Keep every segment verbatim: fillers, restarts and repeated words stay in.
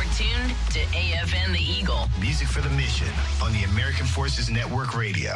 You're tuned to A F N The Eagle. Music for the mission on the American Forces Network Radio.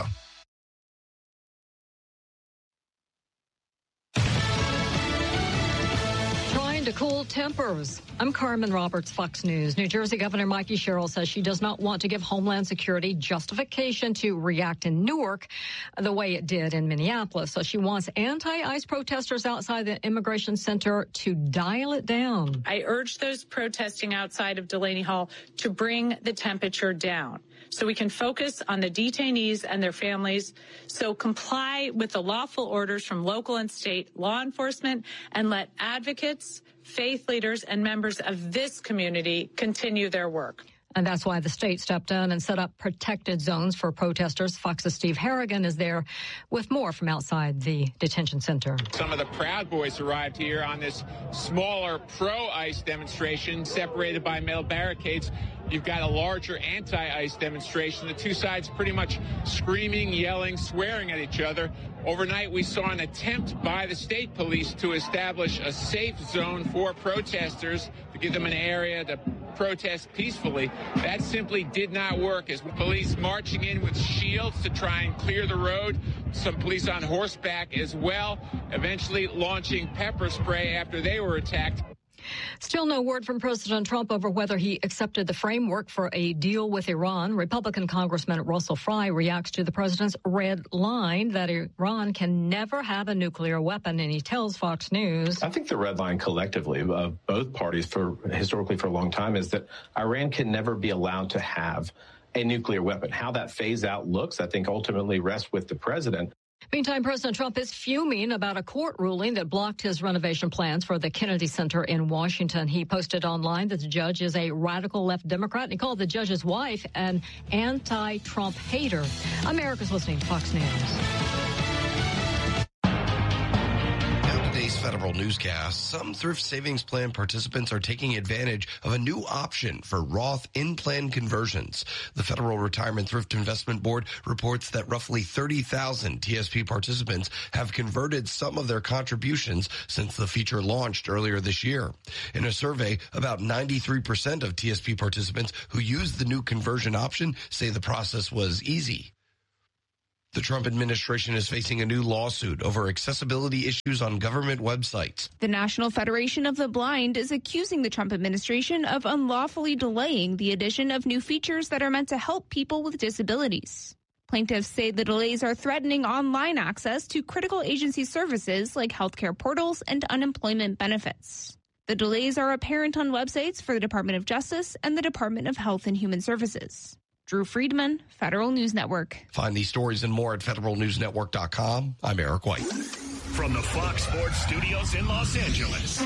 Trying to cool tempers. I'm Carmen Roberts, Fox News. New Jersey Governor Mikey Sherrill says she does not want to give Homeland Security justification to react in Newark the way it did in Minneapolis. So she wants anti-ICE protesters outside the Immigration Center to dial it down. I urge those protesting outside of Delaney Hall to bring the temperature down so we can focus on the detainees and their families. So comply with the lawful orders from local and state law enforcement and let advocates, faith leaders, and members of this community continue their work. And that's why the state stepped in and set up protected zones for protesters. Fox's Steve Harrigan is there with more from outside the detention center. Some of the Proud Boys arrived here on this smaller pro-ICE demonstration separated by metal barricades. You've got a larger anti-ICE demonstration. The two sides pretty much screaming, yelling, swearing at each other. Overnight, we saw an attempt by the state police to establish a safe zone for protesters to give them an area to protest peacefully. That simply did not work, as police marching in with shields to try and clear the road. Some police on horseback as well, eventually launching pepper spray after they were attacked. Still no word from President Trump over whether he accepted the framework for a deal with Iran. Republican Congressman Russell Fry reacts to the president's red line that Iran can never have a nuclear weapon, and he tells Fox News. I think the red line collectively of both parties for historically for a long time is that Iran can never be allowed to have a nuclear weapon. How that phase out looks, I think, ultimately rests with the president. Meantime, President Trump is fuming about a court ruling that blocked his renovation plans for the Kennedy Center in Washington. He posted online that the judge is a radical left Democrat, and he called the judge's wife an anti-Trump hater. America's listening to Fox News. Today's Federal Newscast, some thrift savings plan participants are taking advantage of a new option for Roth in-plan conversions. The Federal Retirement Thrift Investment Board reports that roughly thirty thousand T S P participants have converted some of their contributions since the feature launched earlier this year. In a survey, about ninety-three percent of T S P participants who used the new conversion option say the process was easy. The Trump administration is facing a new lawsuit over accessibility issues on government websites. The National Federation of the Blind is accusing the Trump administration of unlawfully delaying the addition of new features that are meant to help people with disabilities. Plaintiffs say the delays are threatening online access to critical agency services like healthcare portals and unemployment benefits. The delays are apparent on websites for the Department of Justice and the Department of Health and Human Services. Drew Friedman, Federal News Network. Find these stories and more at federal news network dot com. I'm Eric White. From the Fox Sports Studios in Los Angeles,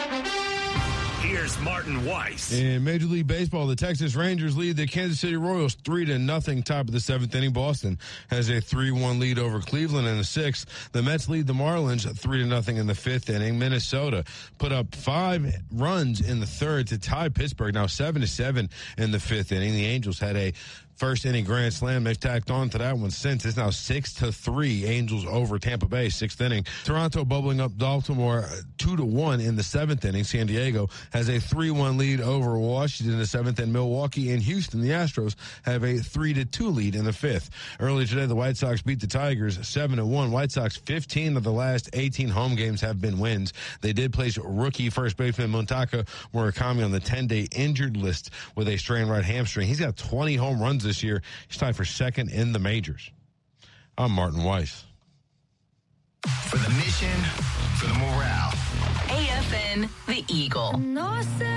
here's Martin Weiss. In Major League Baseball, the Texas Rangers lead the Kansas City Royals three to nothing. Top of the seventh inning, Boston has a three one lead over Cleveland in the sixth. The Mets lead the Marlins three to nothing in the fifth inning. Minnesota put up five runs in the third to tie Pittsburgh, now seven to seven in the fifth inning. The Angels had a first inning grand slam. They've tacked on to that one since. It's now six to three. Angels over Tampa Bay, sixth inning. Toronto bubbling up Baltimore two to one in the seventh inning. San Diego has a three one lead over Washington in the seventh, and Milwaukee and Houston, the Astros, have a three to two lead in the fifth. Earlier today, the White Sox beat the Tigers seven to one. White Sox, fifteen of the last eighteen home games have been wins. They did place rookie first baseman Montaka Murakami on the ten-day injured list with a strained right hamstring. He's got twenty home runs this year. He's tied for second in the majors. I'm Martin Weiss. For the mission, for the morale. A F N The Eagle.